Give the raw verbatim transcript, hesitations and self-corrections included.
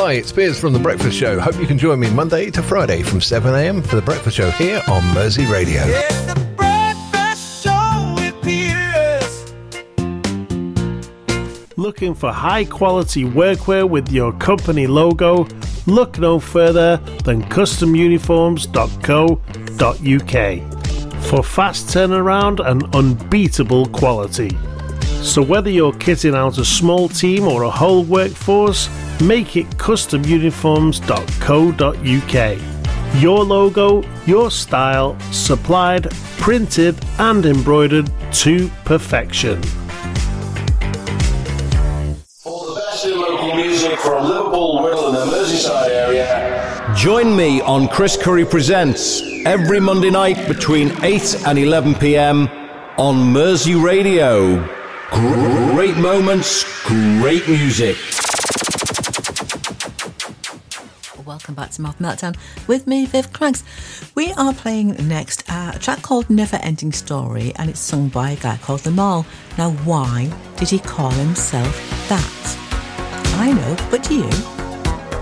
Hi, it's Piers from The Breakfast Show. Hope you can join me Monday to Friday from seven a.m. for The Breakfast Show here on Mersey Radio. It's The Breakfast Show with Piers. Looking for high-quality workwear with your company logo? Look no further than custom uniforms dot co dot uk for fast turnaround and unbeatable quality. So whether you're kitting out a small team or a whole workforce, make it custom uniforms dot co dot uk. Your logo, your style, supplied, printed and embroidered to perfection. For the best in local music from Liverpool, Whittle and the Merseyside area, join me on Chris Curry Presents every Monday night between eight and eleven p.m. on Mersey Radio. Great moments, great music. Welcome back to Mouth Meltdown with me, Viv Cranks. We are playing next uh, a track called Never Ending Story, and it's sung by a guy called Lamal. Now, why did he call himself that? I know, but do you?